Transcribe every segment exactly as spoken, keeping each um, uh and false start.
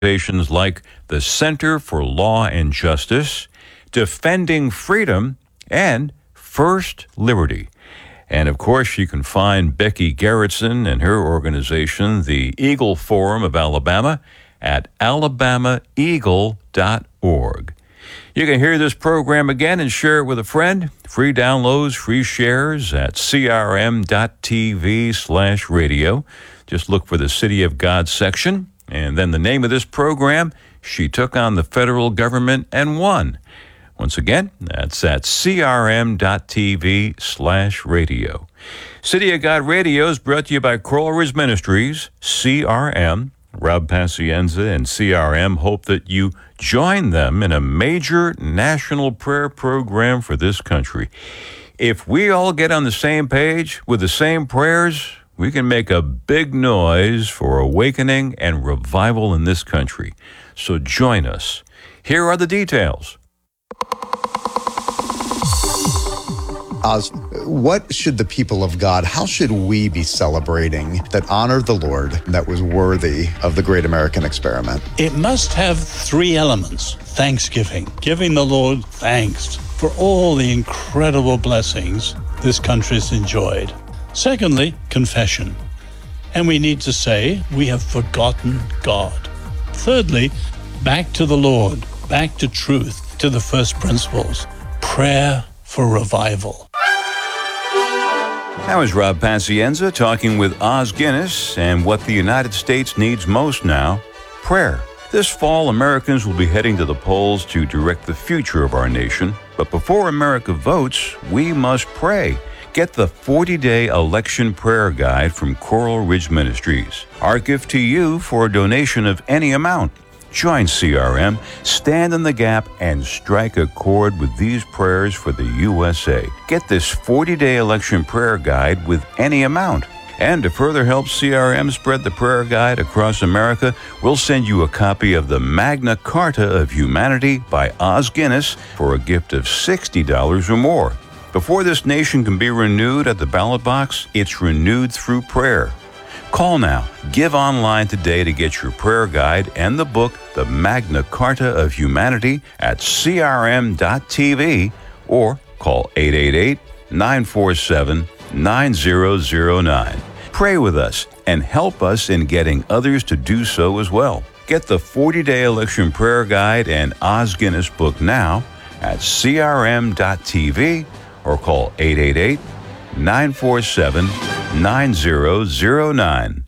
organizations like the Center for Law and Justice, Defending Freedom, and First Liberty. And of course, you can find Becky Gerritsen and her organization, the Eagle Forum of Alabama, at alabama eagle dot org. You can hear this program again and share it with a friend. Free downloads, free shares at crm.tv slash radio. Just look for the City of God section. And then the name of this program, She Took on the Federal Government and Won. Once again, that's at crm.tv slash radio. City of God Radio is brought to you by Coral Ridge Ministries, C R M. Rob Pacienza and C R M hope that you join them in a major national prayer program for this country. If we all get on the same page with the same prayers, we can make a big noise for awakening and revival in this country. So join us. Here are the details. Oz, what should the people of God, how should we be celebrating that honored the Lord, that was worthy of the great American experiment? It must have three elements. Thanksgiving, giving the Lord thanks for all the incredible blessings this country's enjoyed. Secondly, confession. And we need to say, we have forgotten God. Thirdly, back to the Lord, back to truth, to the first principles. Prayer for revival. That was Rob Pacienza talking with Oz Guinness and what the United States needs most now, prayer. This fall, Americans will be heading to the polls to direct the future of our nation. But before America votes, we must pray. Get the forty-day election prayer guide from Coral Ridge Ministries. Our gift to you for a donation of any amount. Join C R M, stand in the gap, and strike a chord with these prayers for the U S A. Get this forty-day election prayer guide with any amount. And to further help C R M spread the prayer guide across America, we'll send you a copy of the Magna Carta of Humanity by Oz Guinness for a gift of sixty dollars or more. Before this nation can be renewed at the ballot box, it's renewed through prayer. Call now. Give online today to get your prayer guide and the book, The Magna Carta of Humanity, at c r m dot t v or call eight eight eight, nine four seven, nine zero zero nine. Pray with us and help us in getting others to do so as well. Get the forty-day election prayer guide and Oz Guinness book now at c r m dot t v or call eight eight eight, nine four seven, nine zero zero nine.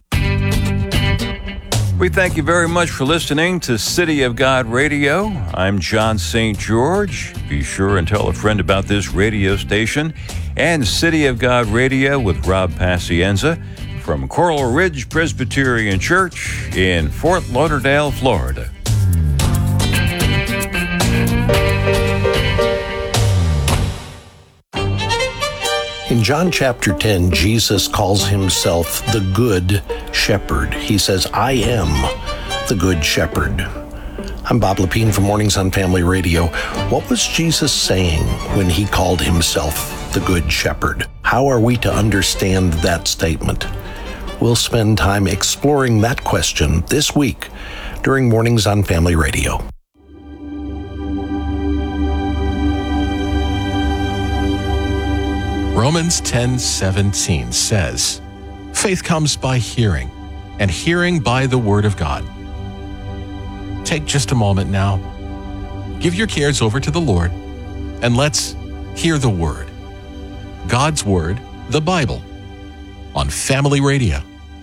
We thank you very much for listening to City of God Radio. I'm John Saint George. Be sure and tell a friend about this radio station and City of God Radio with Rob Pacienza from Coral Ridge Presbyterian Church in Fort Lauderdale, Florida. In John chapter ten, Jesus calls himself the Good Shepherd. He says, I am the Good Shepherd. I'm Bob Lepine from Mornings on Family Radio. What was Jesus saying when he called himself the Good Shepherd? How are we to understand that statement? We'll spend time exploring that question this week during Mornings on Family Radio. Romans ten seventeen says, faith comes by hearing, and hearing by the Word of God. Take just a moment now. Give your cares over to the Lord, and let's hear the Word. God's Word, the Bible, on Family Radio.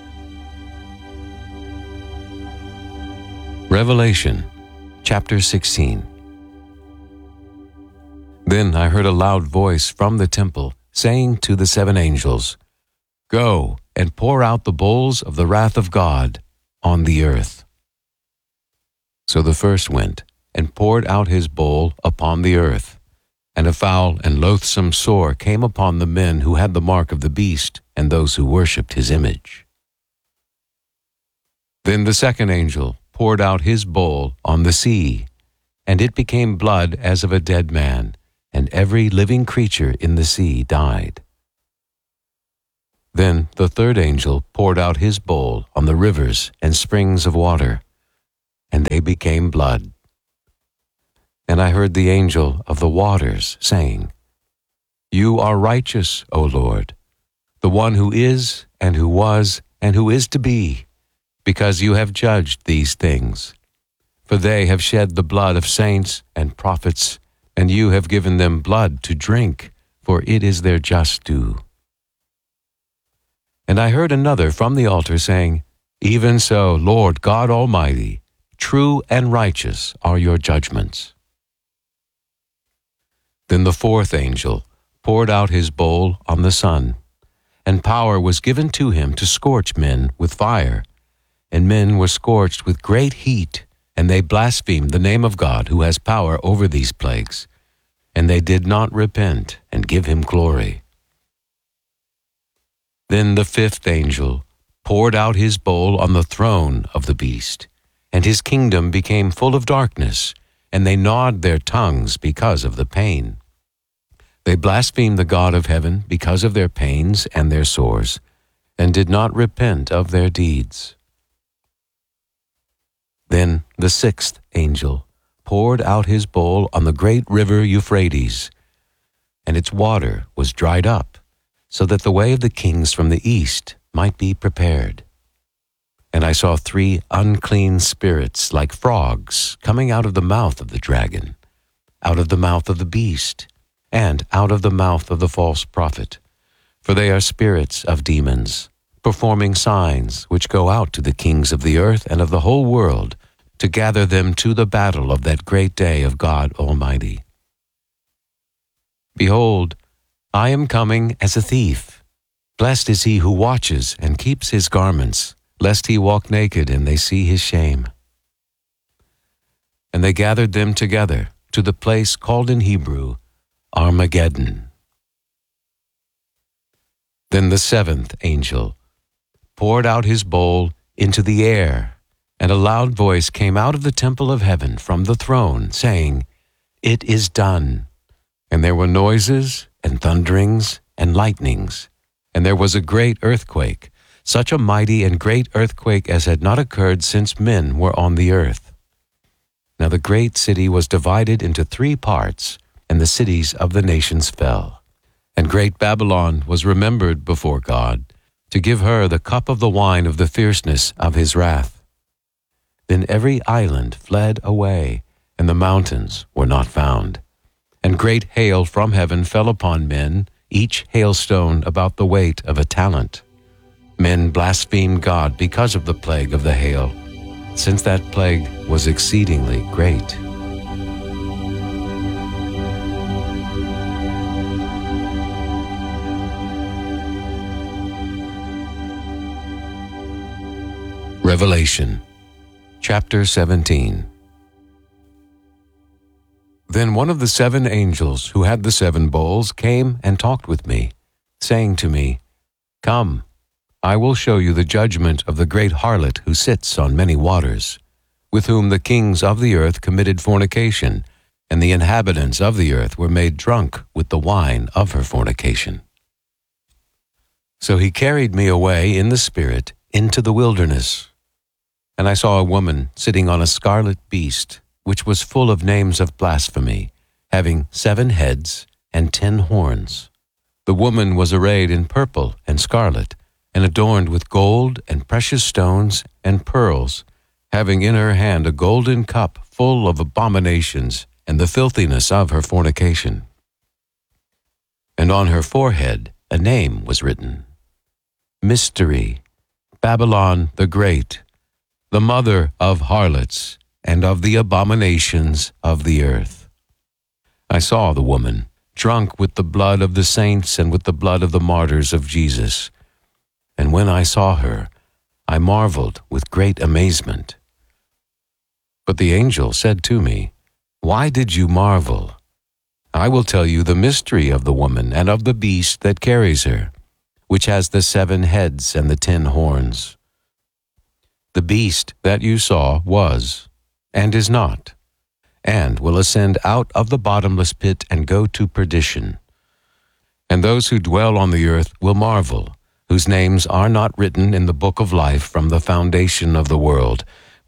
Revelation, chapter sixteen. Then I heard a loud voice from the temple, saying to the seven angels, Go and pour out the bowls of the wrath of God on the earth. So the first went and poured out his bowl upon the earth, and a foul and loathsome sore came upon the men who had the mark of the beast and those who worshipped his image. Then the second angel poured out his bowl on the sea, and it became blood as of a dead man, and every living creature in the sea died. Then the third angel poured out his bowl on the rivers and springs of water. and they became blood. And I heard the angel of the waters saying, You are righteous, O Lord, the one who is, and who was, and who is to be, because you have judged these things. For they have shed the blood of saints and prophets, and you have given them blood to drink, for it is their just due. And I heard another from the altar saying, Even so, Lord God Almighty, true and righteous are your judgments. Then the fourth angel poured out his bowl on the sun, and power was given to him to scorch men with fire. And men were scorched with great heat, and they blasphemed the name of God who has power over these plagues. And they did not repent and give him glory. Then the fifth angel poured out his bowl on the throne of the beast, and his kingdom became full of darkness, and they gnawed their tongues because of the pain. They blasphemed the God of heaven because of their pains and their sores, and did not repent of their deeds. Then the sixth angel poured out his bowl on the great river Euphrates, and its water was dried up, so that the way of the kings from the east might be prepared. And I saw three unclean spirits like frogs coming out of the mouth of the dragon, out of the mouth of the beast, and out of the mouth of the false prophet. For they are spirits of demons, performing signs which go out to the kings of the earth and of the whole world, to gather them to the battle of that great day of God Almighty. Behold, I am coming as a thief. Blessed is he who watches and keeps his garments, lest he walk naked and they see his shame. And they gathered them together to the place called in Hebrew Armageddon. Then the seventh angel poured out his bowl into the air, and a loud voice came out of the temple of heaven from the throne, saying, It is done. And there were noises and thunderings and lightnings, and there was a great earthquake, such a mighty and great earthquake as had not occurred since men were on the earth. Now the great city was divided into three parts, and the cities of the nations fell. And great Babylon was remembered before God, to give her the cup of the wine of the fierceness of his wrath. Then every island fled away, and the mountains were not found. And great hail from heaven fell upon men, each hailstone about the weight of a talent. Men blasphemed God because of the plague of the hail, since that plague was exceedingly great. Revelation, chapter seventeen. Then one of the seven angels who had the seven bowls came and talked with me, saying to me, Come, I will show you the judgment of the great harlot who sits on many waters, with whom the kings of the earth committed fornication, and the inhabitants of the earth were made drunk with the wine of her fornication. So he carried me away in the spirit into the wilderness. And I saw a woman sitting on a scarlet beast, which was full of names of blasphemy, having seven heads and ten horns. The woman was arrayed in purple and scarlet, and adorned with gold and precious stones and pearls, having in her hand a golden cup full of abominations and the filthiness of her fornication. And on her forehead a name was written, Mystery, Babylon the Great, the mother of harlots and of the abominations of the earth. I saw the woman, drunk with the blood of the saints and with the blood of the martyrs of Jesus. And when I saw her, I marveled with great amazement. But the angel said to me, Why did you marvel? I will tell you the mystery of the woman and of the beast that carries her, which has the seven heads and the ten horns. The beast that you saw was, and is not, and will ascend out of the bottomless pit and go to perdition. And those who dwell on the earth will marvel, whose names are not written in the book of life from the foundation of the world,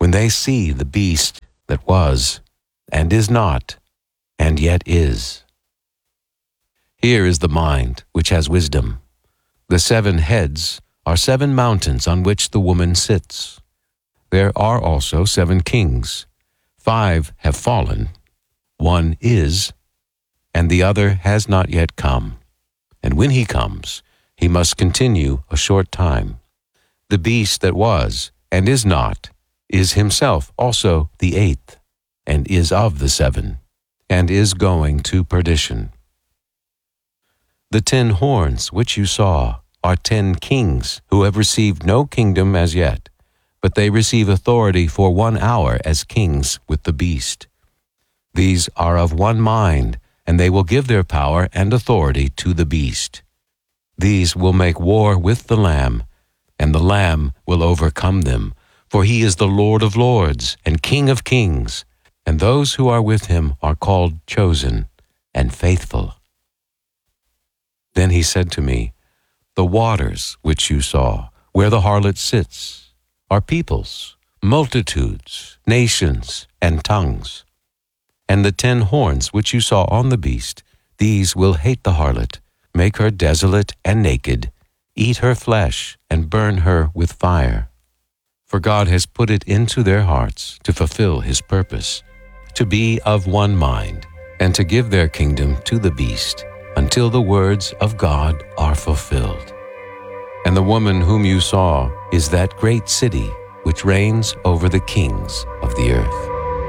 when they see the beast that was, and is not, and yet is. Here is the mind which has wisdom. The seven heads are seven mountains on which the woman sits. There are also seven kings. Five have fallen, one is, and the other has not yet come. And when he comes, he must continue a short time. The beast that was, and is not, is himself also the eighth, and is of the seven, and is going to perdition. The ten horns which you saw are ten kings who have received no kingdom as yet, but they receive authority for one hour as kings with the beast. These are of one mind, and they will give their power and authority to the beast. These will make war with the Lamb, and the Lamb will overcome them, for he is the Lord of lords and King of kings, and those who are with him are called chosen and faithful. Then he said to me, The waters which you saw, where the harlot sits, are peoples, multitudes, nations, and tongues. And the ten horns which you saw on the beast, these will hate the harlot, make her desolate and naked, eat her flesh, and burn her with fire. For God has put it into their hearts to fulfill his purpose, to be of one mind, and to give their kingdom to the beast, until the words of God are fulfilled. And the woman whom you saw is that great city which reigns over the kings of the earth.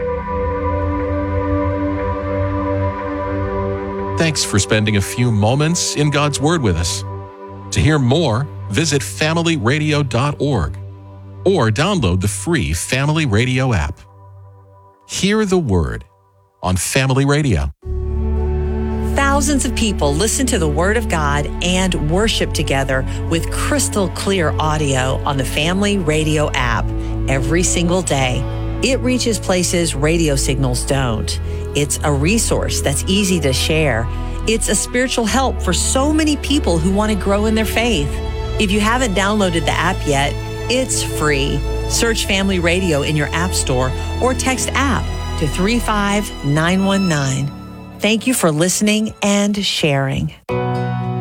Thanks for spending a few moments in God's Word with us. To hear more, visit family radio dot org or download the free Family Radio app. Hear the Word on Family Radio. Thousands of people listen to the Word of God and worship together with crystal clear audio on the Family Radio app every single day. It reaches places radio signals don't. It's a resource that's easy to share. It's a spiritual help for so many people who want to grow in their faith. If you haven't downloaded the app yet, it's free. Search Family Radio in your app store or text app to three five nine one nine. Thank you for listening and sharing.